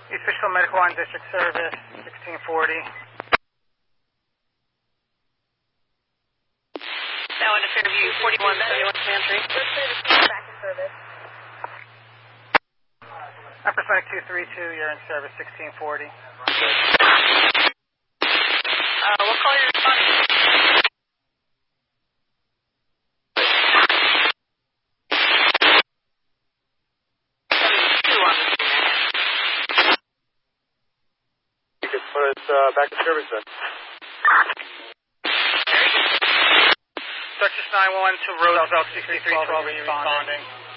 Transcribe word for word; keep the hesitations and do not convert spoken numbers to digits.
East Fishkill Medical Line District Service, sixteen forty. Now into Fairview, forty-one seventy-one Pantry. Back in service. Hypersonic two three two, you're in service, sixteen forty. Uh, we'll call your response. You can put us uh, back in service then. Texas nine one one to Roosevelt sixty-three twelve responding.